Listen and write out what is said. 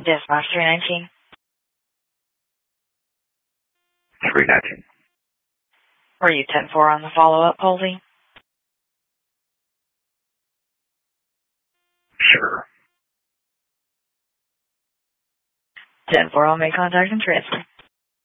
Dispatch 319. 319. Were you 10-4 on the follow-up, Halsey? Sure. 10-4, I'll make contact and transfer.